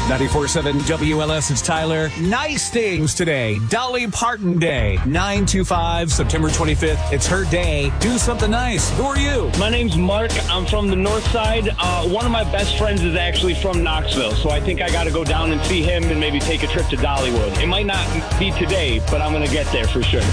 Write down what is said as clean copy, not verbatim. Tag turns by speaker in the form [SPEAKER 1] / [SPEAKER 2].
[SPEAKER 1] 94.7 WLS, it's Tyler. Nice things today. Dolly Parton Day. 9/25, September 25th. It's her day. Do something nice. Who are you?
[SPEAKER 2] My name's Mark. I'm from the north side. One of my best friends is actually from Knoxville, so I think I got to go down and see him and maybe take a trip to Dollywood. It might not be today, but I'm going to get there for sure.